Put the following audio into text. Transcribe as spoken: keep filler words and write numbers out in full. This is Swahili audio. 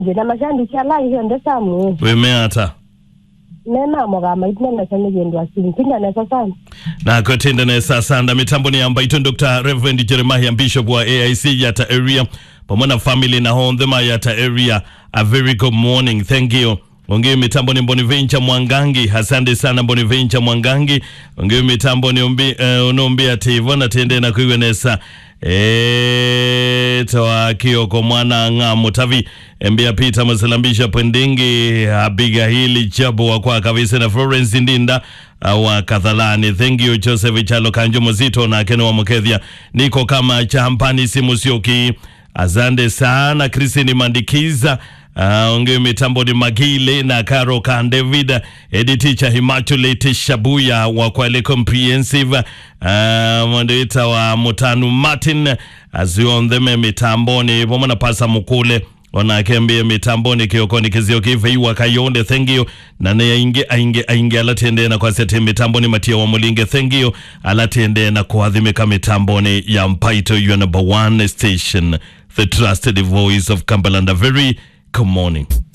Jina mashandi chala hiyo ndo samu. Wemeata. Nena moga maitna na sani jendwa sintinda na sasa. Na kutenda na sasa nda mitambo ni amba ito Doctor Reverend Jeremiah Bishop wa A I C yata area. Pamona family na hondema yata area. A very good morning. Thank you. Ongewe mitambo ni Boniventure Mwangangi. Hasande sana Boniventure Mwangangi. Ongewe mitambo ni umbi, uh, unombi ya Tivona tende na kuiwenesa. Eee tawa Kioko mwana nga mutavi mbia Peter Masalambisha Pendingi Abigaili Chabu wa kwa Kavise na Florence Ndinda wa Kathalani. Thank you Joseph Chalo Kanjo Mzito na Keno wa Mukethia. Niko kama Champani Simusioki. Azande sana Christine Mandikiza. Uh, Ongewe mitambo ni Magile na Karo Kan David editicha Immaculate Shabuya wa Kwale Comprehensive uh, mwendita wa Mutanu Martin aziondheme mitamboni pomona pasa mukule ona kembie mitamboni Kiokoni Kizio Kive iwa Kayonde. Thank you na ne ainge ainge ainge alatende na kwa sete mitamboni Matia wa Mulinge. Thank you alatende na kuadhimika mitamboni ya Mpaito your number one station, the trusted voice of Kambalanda. Very good morning.